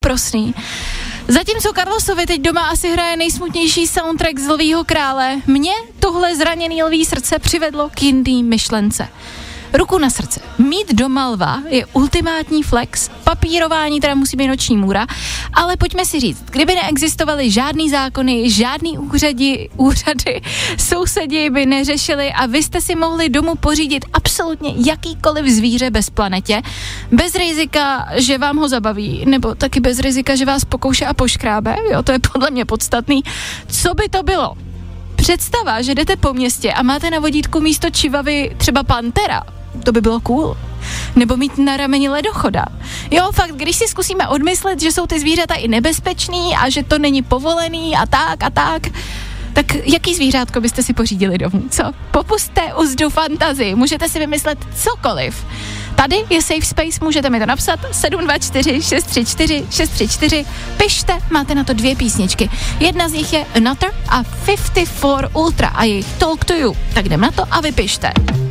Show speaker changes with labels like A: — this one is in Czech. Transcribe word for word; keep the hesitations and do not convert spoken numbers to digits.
A: úprosný. Zatímco Carlosovi teď doma asi hraje nejsmutnější soundtrack z Lvýho krále, mě tohle zraněný lví srdce přivedlo k jinný myšlence. Ruku na srdce. Mít doma lva je ultimátní flex, papírování teda musí být noční můra, ale pojďme si říct, kdyby neexistovaly žádný zákony, žádný úřadi, úřady, sousedi by neřešili a vy jste si mohli domů pořídit absolutně jakýkoliv zvíře bez planetě, bez rizika, že vám ho zabaví, nebo taky bez rizika, že vás pokouše a poškrábe, jo, to je podle mě podstatný. Co by to bylo? Představa, že jdete po městě a máte na vodítku místo čivavy třeba pantera, to by bylo cool. Nebo mít na rameni ledochoda. Jo, fakt, když si zkusíme odmyslet, že jsou ty zvířata i nebezpečný a že to není povolený a tak a tak, tak jaký zvířátko byste si pořídili domů, co? Popusťte uzdu fantazii, můžete si vymyslet cokoliv. Tady je Safe Space, můžete mi to napsat sedm dva čtyři šest tři čtyři šest tři čtyři, pište, máte na to dvě písničky. Jedna z nich je Another a padesát čtyři Ultra a jejich Talk to You. Tak jdem na to a vypište.